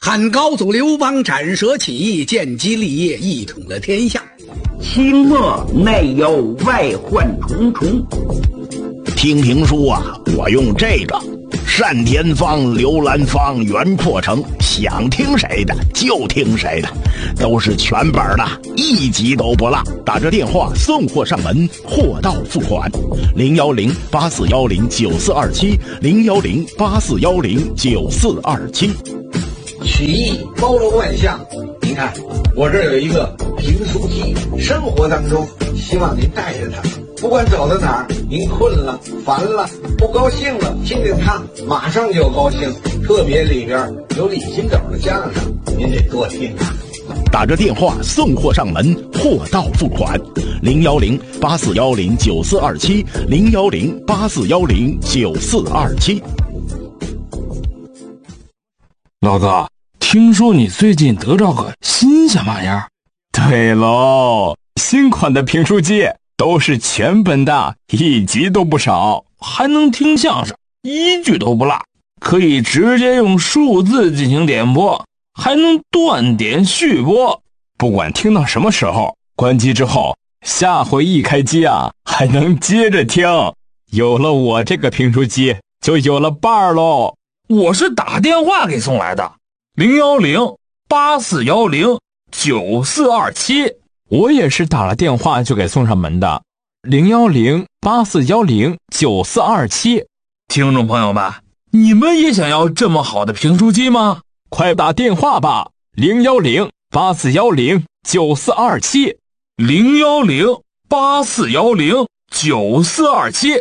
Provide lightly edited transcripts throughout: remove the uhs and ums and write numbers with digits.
汉高祖刘邦斩蛇起义，建基立业，一统了天下。 清末内忧外患重重。 听评书啊，我用这个单田芳、刘兰芳、袁阔成，想听谁的就听谁的，都是全本的，一集都不落。打着电话送货上门，货到付款。010-8410-9427 010-8410-9427。 曲艺包罗万象，您看我这儿有一个评书机，生活当中希望您带着它，不管走到哪儿，您困了、烦了、不高兴了，听听它，马上就高兴。特别里边有李金斗的相声，您得多听啊。 打着电话送货上门，货到付款。010-8410-9427 010-8410-9427。 老哥，听说你最近得着个新鲜玩意儿？ 对喽，新款的评书机都是全本的，一集都不少， 还能听相声，一句都不落，可以直接用数字进行点播，还能断点续播。 不管听到什么时候，关机之后，下回一开机啊，还能接着听。有了我这个评书机，就有了伴儿喽。 我是打电话给送来的，010-8410-9427。 我也是打了电话就给送上门的，010-8410-9427。 听众朋友们，你们也想要这么好的评书机吗？ 快打电话吧，010-8410-9427 010-8410-9427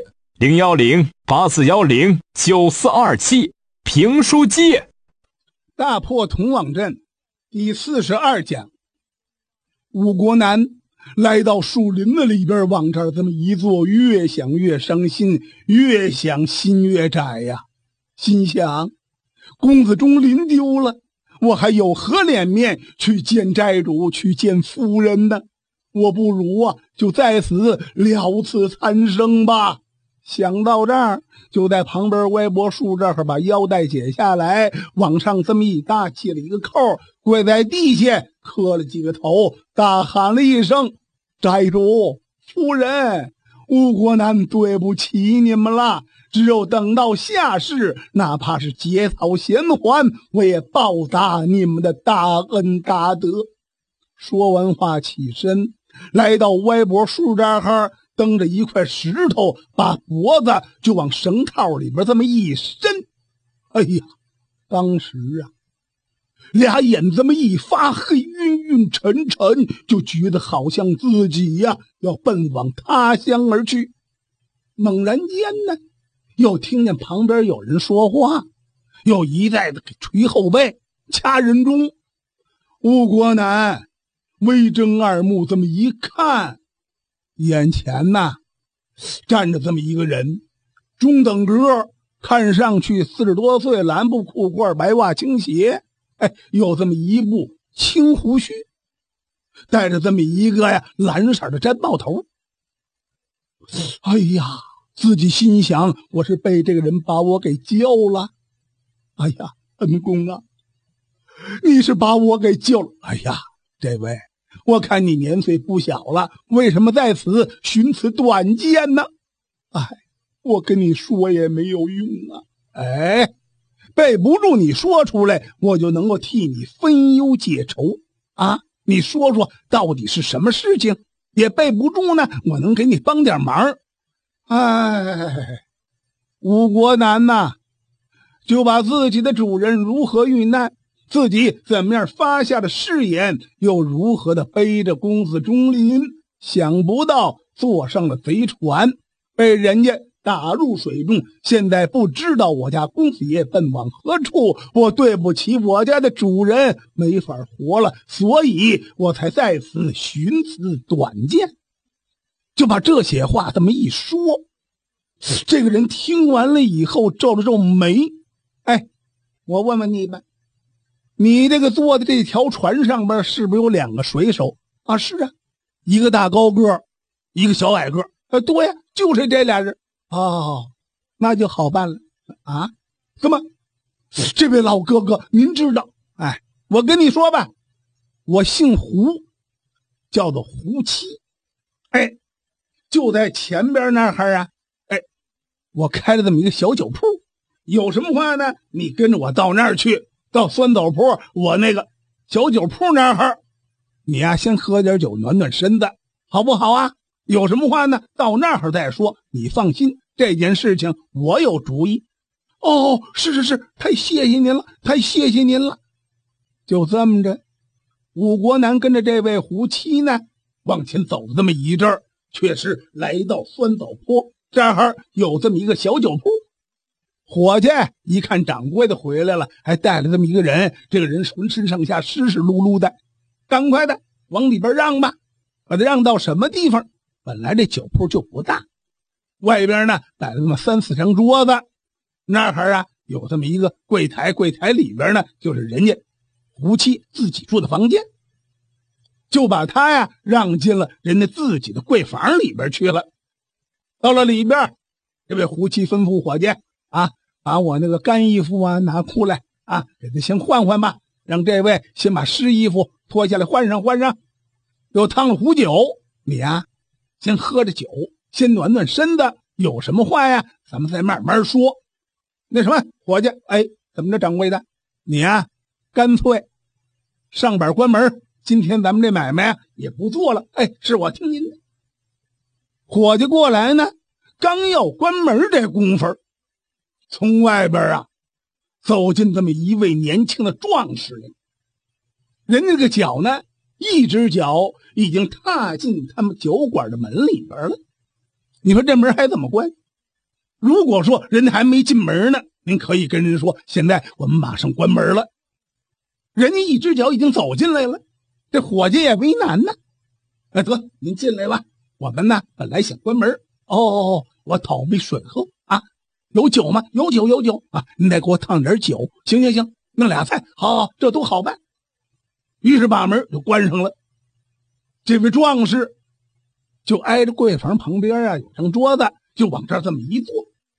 010-8410-9427。评书机。 大破同往镇第42讲。吴国南来到树林子里边，往这儿这么一坐，越想越伤心，越想心越窄呀。心想，公子钟林丢了，我还有何脸面去见寨主，去见夫人呢？我不如啊，就在此了此残生吧。想到这儿，就在旁边歪脖树这儿把腰带解下来，往上这么一搭，系了一个扣，跪在地下磕了几个头，大喊了一声：寨主夫人，吴国南对不起你们了，只有等到下世，哪怕是结草衔环，我也报答你们的大恩大德。说完话起身，来到歪脖树这儿，蹬着一块石头，把脖子就往绳套里边这么一伸。哎呀，当时啊，俩眼这么一发黑，晕晕沉沉，就觉得好像自己呀要奔往他乡而去。猛然间呢，又听见旁边有人说话，又一再的给捶后背，掐人中。吴国南微睁二目，这么一看，眼前呐站着这么一个人，中等个，看上去40多岁，蓝布裤褂，白袜青鞋，有这么一部青胡须，戴着这么一个呀蓝色的毡帽头。哎呀，自己心想，我是被这个人把我给救了。哎呀，恩公啊，你是把我给救了。哎呀，这位，我看你年岁不小了，为什么在此寻此短见呢？我跟你说也没有用啊。背不住你说出来，我就能够替你分忧解愁啊。你说说到底是什么事情？也背不住呢，我能给你帮点忙。吴国南呐，就把自己的主人如何遇难，自己怎么样发下的誓言，又如何的背着公子钟林，想不到坐上了贼船，被人家打入水中，现在不知道我家公子爷奔往何处，我对不起我家的主人，没法活了，所以我才在此寻此短见。就把这些话这么一说，这个人听完了以后皱了皱眉。我问问你吧，你这个坐的这条船上边是不是有2个水手啊？是啊，一个大高个，一个小矮个。对呀，就是这俩人。那就好办了啊。怎么，这位老哥哥，您知道哎，我跟你说吧，我姓胡，叫做胡七。哎，就在前边那儿啊，哎，我开了这么一个小酒铺。有什么话呢？你跟着我到那儿去，到酸枣坡我那个小酒铺那儿，你呀先喝点酒暖暖身子，好不好啊？有什么话呢？到那儿再说。你放心，这件事情我有主意。哦，是，太谢谢您了，太谢谢您了。就这么着，武国南跟着这位胡七呢，往前走了这么一阵儿，却是来到酸枣坡这儿有这么一个小酒铺。伙计一看掌柜的回来了，还带了这么一个人，这个人浑身上下湿湿漉漉的，赶快的往里边让吧，把他让到什么地方？本来这酒铺就不大，外边呢摆了这么3、4张桌子，那儿啊有这么一个柜台，柜台里边呢就是人家胡七自己住的房间，就把他呀让进了人家自己的柜房里边去了。到了里边，这位胡七吩咐伙计啊，把我那个干衣服啊拿出来啊，给他先换换吧，让这位先把湿衣服脱下来换上，又烫了壶酒，你呀先喝着酒，先暖暖身子，有什么话呀咱们再慢慢说。那什么伙计，哎，怎么着掌柜的，你呀干脆上板关门，今天咱们这买卖也不做了。哎，是我听您的。伙计过来呢，刚要关门这功夫，从外边啊走进这么一位年轻的壮士来。人家这个脚呢，一只脚已经踏进他们酒馆的门里边了。你说这门还怎么关？如果说人还没进门呢，您可以跟人说现在我们马上关门了。人家一只脚已经走进来了，这伙计也为难呢。得，您进来吧，我们呢本来想关门。哦，我讨杯水喝啊，有酒吗？有酒啊，您再给我烫点酒。行，弄俩菜，好，这都好办。于是把门就关上了。这位壮士就挨着柜房旁边啊有张桌子，就往这儿这么一坐。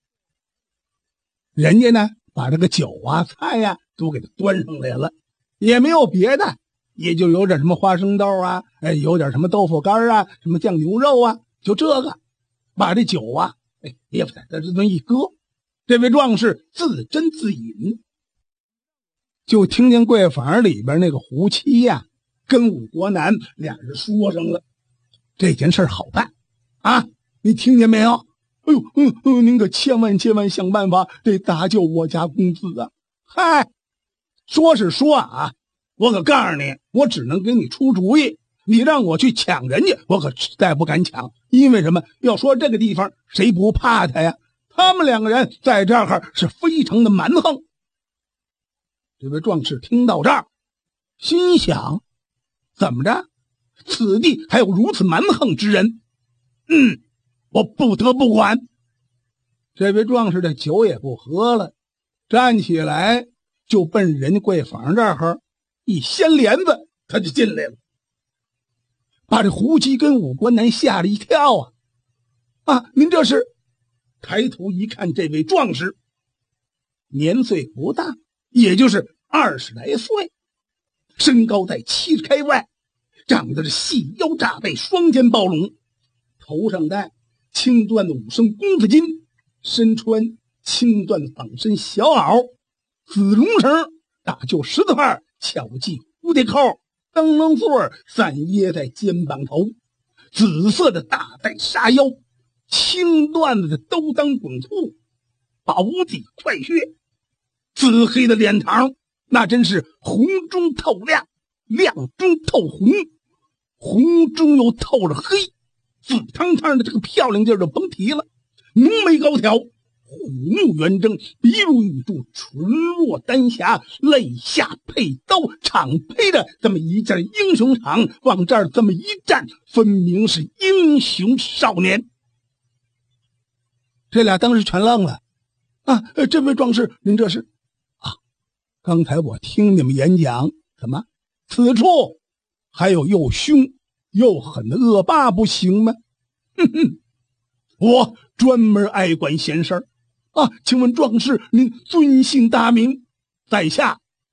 人家呢把这个酒啊菜呀都给他端上来了，也没有别的，也就有点什么花生豆啊，哎，有点什么豆腐干啊，什么酱牛肉啊，就这个，把这酒啊，哎，也不在这么一搁。这位壮士自斟自饮，就听见柜房里边那个胡七呀，跟武国南俩人说上了，这件事好办啊，你听见没有？哎呦，您可千万想办法得搭救我家公子啊！嗨，说是说啊，我可告诉你，我只能给你出主意。你让我去抢人家，我可实在不敢抢。因为什么？要说这个地方谁不怕他呀？他们两个人在这儿是非常的蛮横。这位壮士听到这儿，心想：怎么着？此地还有如此蛮横之人？我不得不管。这位壮士的酒也不喝了，站起来就奔人家柜房这儿一掀帘子，他就进来了，把这胡七跟武国南吓了一跳啊！您这是？抬头一看，这位壮士年岁不大，也就是20来岁，身高在70开外，长得是细腰炸背，双肩抱拢，头上戴青缎的5升公子巾，身穿青缎的绑身小袄，紫绒绳打就10字块，巧系蝴蝶扣，灯笼座散掖在肩膀头，紫色的大带纱腰，青缎子的兜裆滚裤，薄底快靴，紫黑的脸庞，那真是红中透亮，亮中透红，红中又透着黑，紫汤汤的这个漂亮劲儿就甭提了。浓眉高挑，虎目圆睁，鼻如雨柱，唇若丹霞，肋下佩刀，敞披着这么一件英雄氅，往这儿这么一站，分明是英雄少年。这俩当时全愣了啊！这位壮士，您这是啊？刚才我听你们演讲，怎么此处还有又凶又狠的恶霸不行吗？我专门爱管闲事啊！请问壮士，您尊姓大名？在下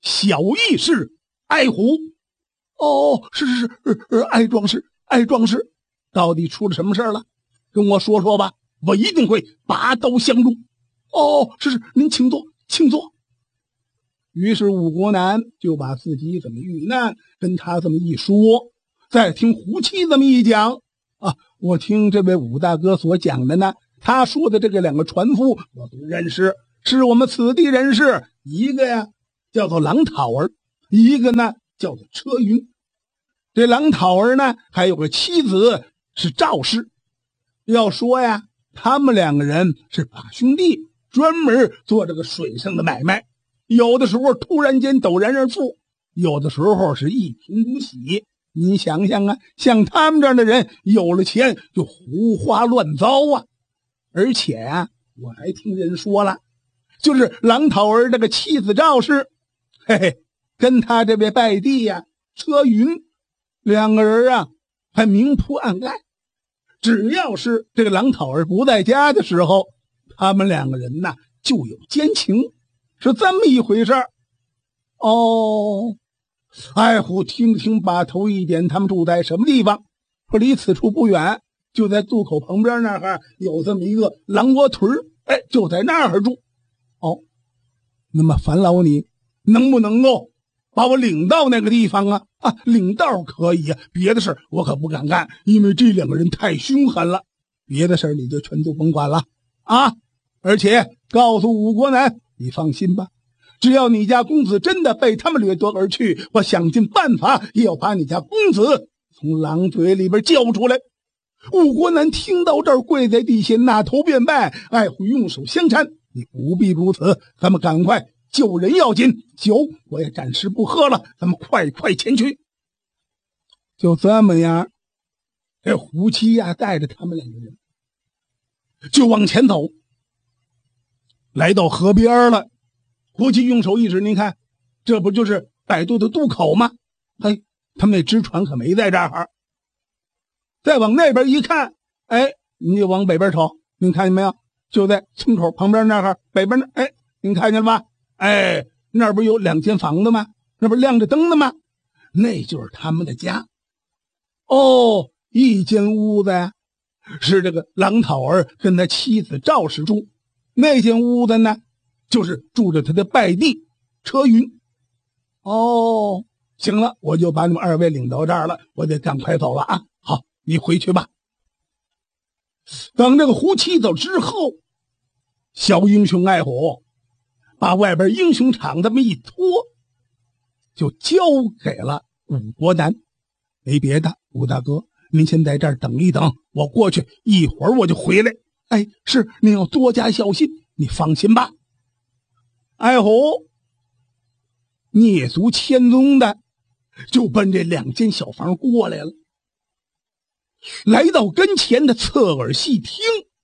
小义士艾虎。哦，是，艾壮士，到底出了什么事了？跟我说说吧，我一定会拔刀相助。哦，是，您请坐。于是武国南就把自己怎么遇难跟他这么一说，再听胡七这么一讲啊，我听这位武大哥所讲的呢，他说的这个两个船夫我都认识，是我们此地人士，一个呀叫做郎讨儿，一个呢叫做车云。这郎讨儿呢还有个妻子是赵氏。要说呀，他们两个人是把兄弟，专门做这个水上的买卖，有的时候突然间陡然而富，有的时候是一贫如洗。你想想啊，像他们这样的人有了钱就胡花乱糟啊。而且啊，我还听人说了，就是郎讨儿这个妻子赵氏，跟他这位拜弟呀车云，两个人啊还明扑暗盖。只要是这个郎讨儿不在家的时候，他们两个人呢就有奸情，是这么一回事儿。哦，艾虎听，把头一点，他们住在什么地方？说离此处不远，就在渡口旁边那儿有这么一个狼窝屯儿，就在那儿住。哦，那么烦劳你能不能够把我领到那个地方啊？领道可以啊，别的事我可不敢干，因为这两个人太凶狠了。别的事你就全都甭管了啊！而且告诉武国南，你放心吧，只要你家公子真的被他们掠夺而去，我想尽办法也要把你家公子从狼嘴里边交出来。武国南听到这儿，跪在地下，拿头便拜。艾虎用手相搀，你不必如此，咱们赶快救人要紧，酒我也暂时不喝了，咱们快前去。就这么样，这胡七呀带着他们两个人就往前走，来到河边了。胡七用手一指，您看，这不就是摆渡的渡口吗？他们那只船可没在这儿。再往那边一看，你就往北边瞅，您看见没有？就在村口旁边那儿，北边那，您看见了吧？那不有2间房子吗？那不亮着灯的吗？那就是他们的家。哦，一间屋子呀，是这个郎讨儿跟他妻子赵氏住，那间屋子呢，就是住着他的拜弟车云。哦，行了，我就把你们二位领到这儿了，我得赶快走了啊！好，你回去吧。等这个胡七走之后，小英雄艾虎把外边英雄场这么一拖，就交给了武国南。没别的，武大哥，您先在这儿等一等，我过去，一会儿我就回来。是，您要多加小心，你放心吧。艾虎蹑足潜踪的就奔这2间小房过来了。来到跟前的侧耳细听，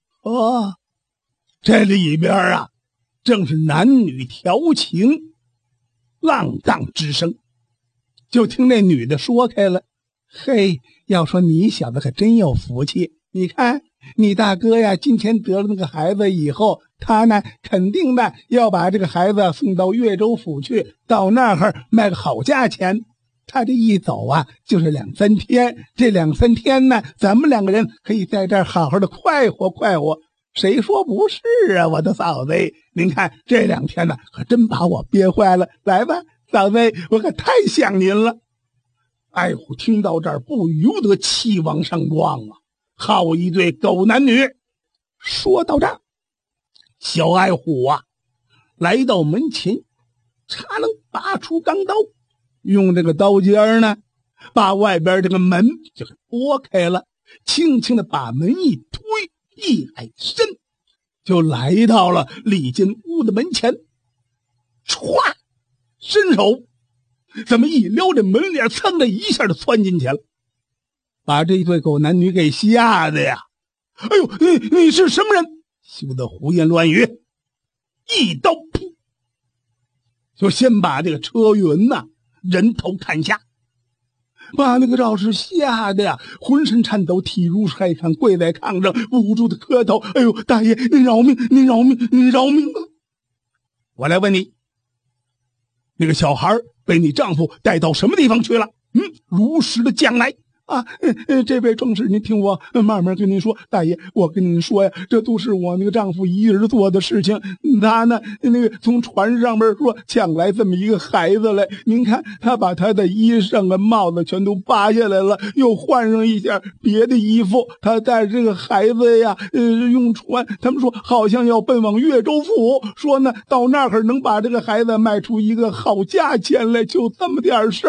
这里边啊正是男女调情浪荡之声。就听那女的说开了，要说你小子可真有福气，你看你大哥呀今天得了那个孩子以后，他呢肯定的要把这个孩子送到越州府去，到那儿卖个好价钱。他这一走啊就是2、3天，这2、3天呢，咱们两个人可以在这儿好好的快活。谁说不是啊，我的嫂子，您看这2天呢可真把我憋坏了。来吧，嫂子，我可太想您了。艾虎听到这儿不由得气往上撞啊，好一对狗男女。说到这儿，小艾虎啊来到门前，嚓楞拔出钢刀，用这个刀尖呢把外边这个门就给拨开了，轻轻的把门一推，一矮身就来到了里间屋的门前，歘，伸手怎么一撩这门帘，噌的一下就窜进去了，把这对狗男女给吓得呀！你是什么人？休得胡言乱语！一刀噗，就先把这个车云人头砍下，把那个赵氏吓得呀，浑身颤抖，体如筛糠，跪在炕上不住的磕头：“大爷，您饶命啊！我来问你， 那个小孩被你丈夫带到什么地方去了？如实的讲来。这位壮士，您听我慢慢跟您说。大爷，我跟您说呀，这都是我那个丈夫一人做的事情。他呢，那个从船上边说抢来这么一个孩子来，您看他把他的衣裳跟帽子全都扒下来了，又换上一件别的衣服。他带着这个孩子呀，用船，他们说好像要奔往越州府，说呢到那儿能把这个孩子卖出一个好价钱来，就这么点事儿。